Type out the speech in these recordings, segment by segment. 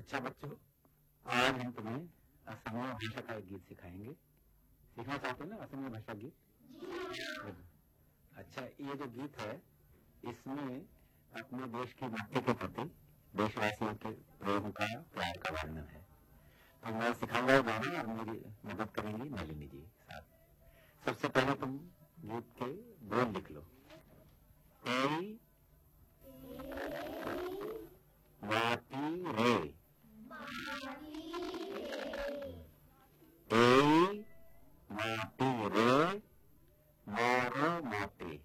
अच्छा बच्चों, आज हम तुम्हें असमिया भाषा का एक गीत सिखाएंगे। सीखना चाहते हो ना असमिया भाषा गीत? अच्छा, ये जो गीत है इसमें अपने देश की भक्ति के प्रति देशवासियों के प्रेम का, प्यार का वर्णन है। तो मैं सिखाऊंगा गाना और मेरी मदद करेंगी नलिनी जी साथ। सबसे पहले तुम गीत के बोल लिख लो। ए माटी रे, ए माटी रे मोरो मोटे,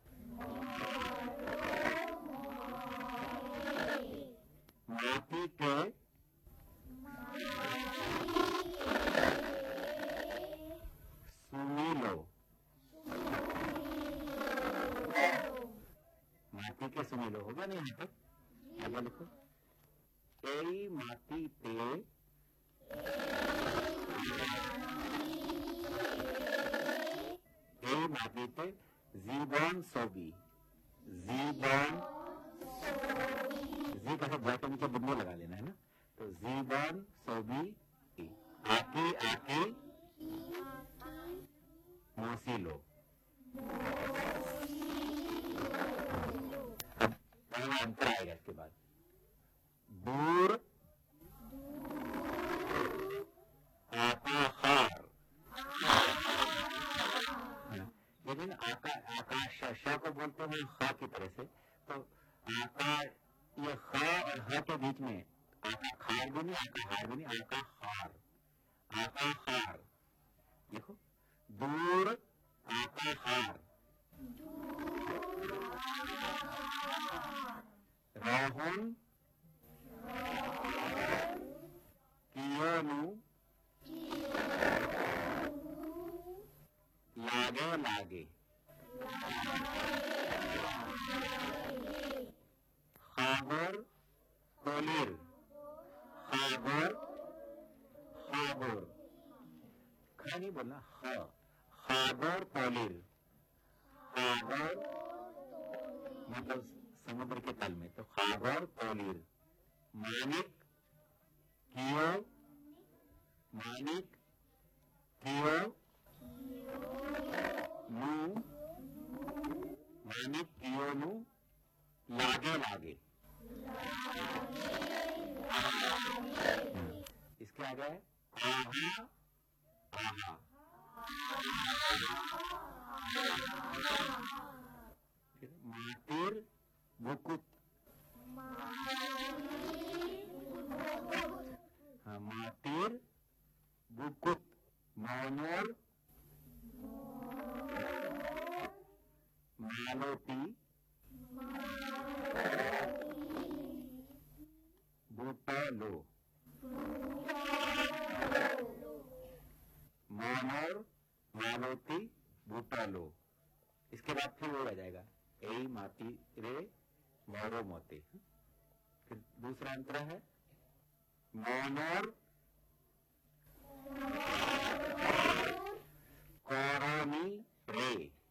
माटी के सुनी लो, माटी के सुनी लो। होगा नहीं यहाँ तक? आगे लिखो। ए माटी पे माटी पे जीवन सोबी, जीवन जी का जा के नीचे बुन्ने लगा लेना है ना। तो जीवन सोबी आकी आकी मोसी लो। अब पहला अंतर आएगा इसके बाद। दूर आकाहार, लेकिन आकाश श को बोलते हैं ख की तरह से। तो आकाश, ये ख और ह के बीच में आकाहार भी नहीं, आकाहार भी नहीं, आकाहार, आकाहार। देखो, दूर आकाहार, राहुल कियोनु लागे लागे, खाबर कोलिर, खाबर खाबर, खा नहीं बोलना, ख, खाबर कोलिर, खाबर मतलब समुद्र के तल में। तो खाबर कोलिर, मानिक कियो, मानिक कियो नु, मानिक कियो नु लागे लागे। इसके आगे है आहा आहा, माटिर बुकुत, हाँ माटिर बुकुत, मोनोर मालोटी बुटलो, मोनोर मालोती बुटलो। इसके बाद फिर वो आ जाएगा ए माटी रे मोरो मोते। फिर दूसरा अंतर है मोनोर कोरोनी रे,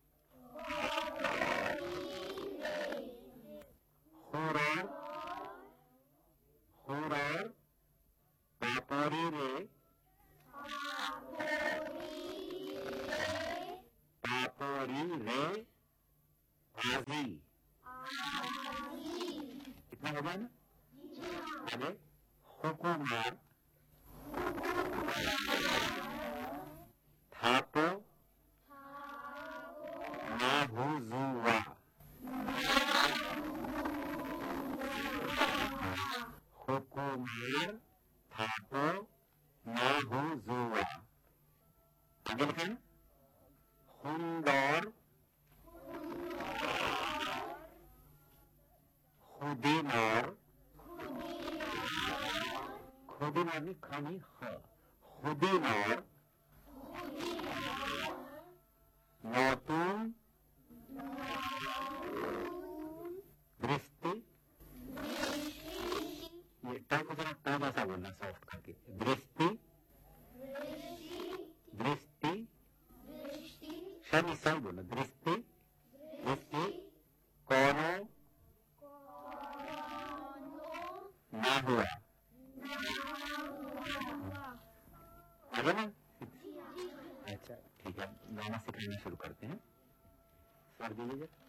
हुरर हुरर पापोरी रे, पापोरी रे आजी। इतना हो गया ना? आगे हुकुमार थापो नाहुजुवा, हुकुमार थापो नाहुजुवा। आगे लिखा ना, हुंदौर खुदीनौर, खुदीनौर नहीं, खानी ख, खुदीनौर नौतून दृष्टि, ये ट को जरा ट जैसा बोलना सॉफ्ट करके, दृष्टि दृष्टि, शनि सही बोलो, दृष्टि दृष्टि कोनो ना हुआ, गया ना? अच्छा ठीक है, गाना सिखाना शुरू करते हैं। स्वर दीजिए जरा।